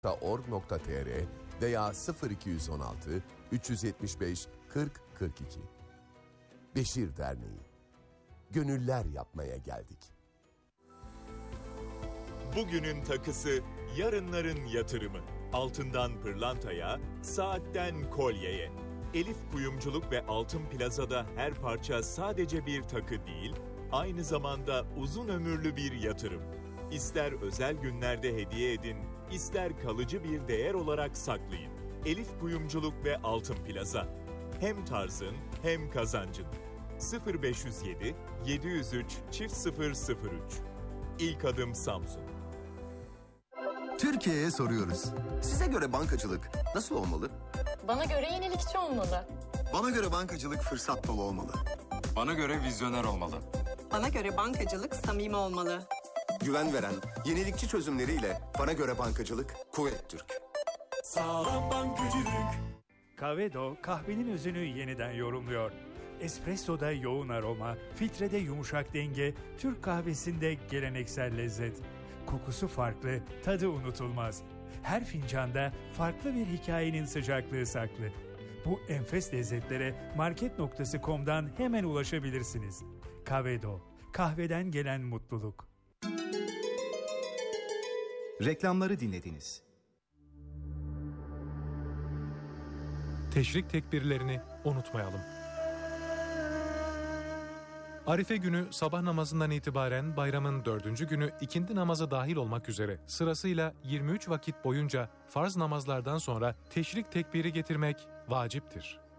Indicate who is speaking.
Speaker 1: .org.tr veya 0216 375 40 42. Beşir Derneği. Gönüller yapmaya geldik.
Speaker 2: Bugünün takısı, yarınların yatırımı. Altından pırlantaya, saatten kolyeye. Elif Kuyumculuk ve Altın Plaza'da her parça sadece bir takı değil, aynı zamanda uzun ömürlü bir yatırım. İster özel günlerde hediye edin, ister kalıcı bir değer olarak saklayın. Elif Kuyumculuk ve Altın Plaza. Hem tarzın hem kazancın. 0507 703 0003. İlk adım Samsun.
Speaker 3: Türkiye'ye soruyoruz. Size göre bankacılık nasıl olmalı?
Speaker 4: Bana göre yenilikçi olmalı.
Speaker 3: Bana göre bankacılık fırsat dolu olmalı.
Speaker 5: Bana göre vizyoner olmalı.
Speaker 6: Bana göre bankacılık samimi olmalı.
Speaker 3: Güven veren, yenilikçi çözümleriyle bana göre bankacılık Kuvvet Türk.
Speaker 7: Sağlam bankacılık.
Speaker 8: Kavedo kahvenin özünü yeniden yorumluyor. Espresso'da yoğun aroma, filtrede yumuşak denge, Türk kahvesinde geleneksel lezzet. Kokusu farklı, tadı unutulmaz. Her fincanda farklı bir hikayenin sıcaklığı saklı. Bu enfes lezzetlere market.com'dan hemen ulaşabilirsiniz. Kavedo, kahveden gelen mutluluk.
Speaker 9: Reklamları dinlediniz.
Speaker 10: Teşrik tekbirlerini unutmayalım. Arife günü sabah namazından itibaren bayramın 4. günü ikindi namazı dahil olmak üzere sırasıyla 23 vakit boyunca farz namazlardan sonra teşrik tekbiri getirmek vaciptir.